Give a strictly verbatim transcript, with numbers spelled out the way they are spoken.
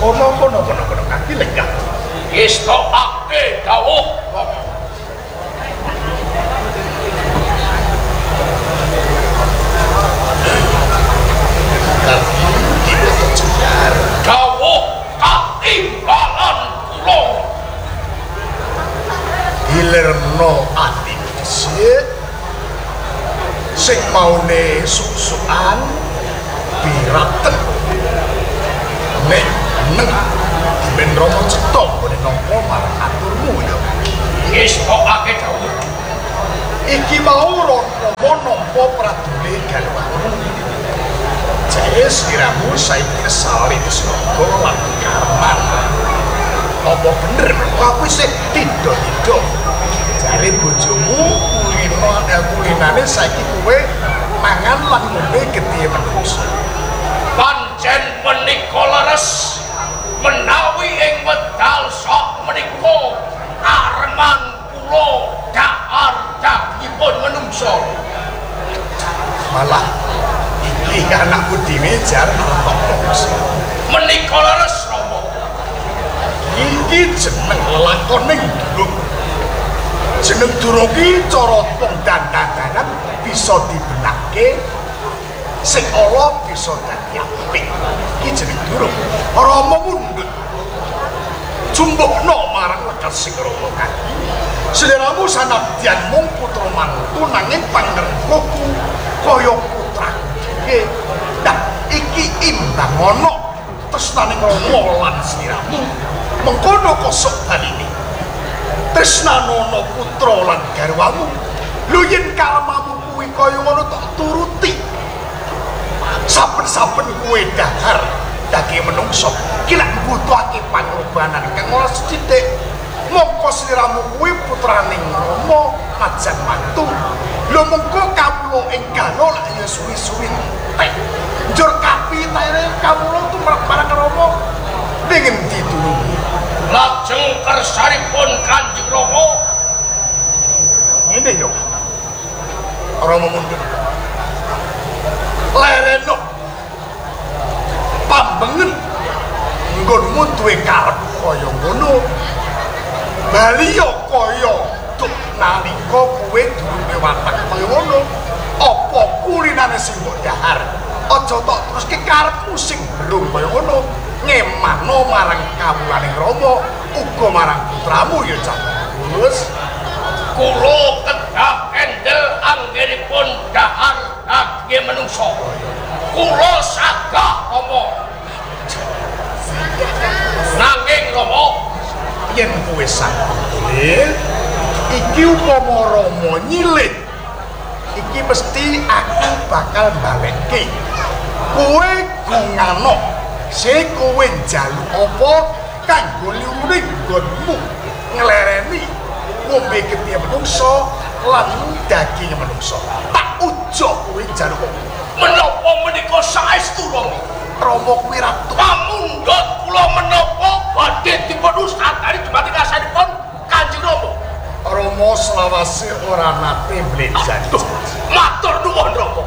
kono kono kono kono kaki lenggah. Istokake dawuh. Kita tercegar. Dawuh katimbalan kula. Hilirno ati dhisik sing maune susukan piraten nek neng ben Rama cetha kene nampa marang aturmu ya Istokake dawuh iki mau Rama nampa pradune garwamu jare siramu saiki kesale Wisnaga lan Karman apa bener aku sih tido-tido jare bojomu kulino ada kulinane saiki kowe mangan lan ngombe gedhe menungso pancen menika leres menawi ing wedal sok menika areman kula dahar dagingipun menungso malah iki anakku dhewe jar ngertos menika leres Rama iki jeneng lelakoning durung jeneng durung iki cara pengdandanan bisa dibenake sing ala bisa dadi apik iki jeneng durung Rama mundhut jumbukna marang lekas sing Rama kaki sederamu sanadyan mung putra mantu nanging pangrengkuku kaya putra dhewe nah iki imbang ana tresnaning Rama lan sliramu mengkono kosok baline tresnanono putra lan garwamu lho yen kalemamu kuwi kaya ngono tak turuti saben-saben kuwe dahar daging menungso ki lak mbutuhake pangorbanan kang ora sithik mongko sliramu kuwi putraning Rama majan mantu lho mengko kawula ing galo lak ya suwi-suwi entek njur kapitaine kawula tumrap marang Rama ning endi tulungi lajeng kersanipun Kanjeng Rama ngene yo Rama mundhut lereno pambengen nggonmu duwe karep kaya ngono bali yo kaya tuk nalika kowe duwe watak kaya ngono apa kulinane sing mbok dahar aja tok terus ki karepmu sing belum kaya ngono ngemano marang kawulaning Rama uga marang putramu ya Cak Gus kula kedah endel anggenipun dahar daging menungso kula sagah Rama nanging Rama yen kowe sagah iki upama Rama nyilih iki mesti aku bakal balekke kowe gungano se kowe njaluk apa kanggo liwuning nggonmu nglereni ngombe gedhe menungso lan daging menungso tak ujo kowe njaluk menapa menika saestu Rama Rama kuwi ratu pamundhut kula menapa badhe dipun ustadani dumateng asanipun Kanjeng Rama Rama selawase ora nate mlenjani matur nuwun Rama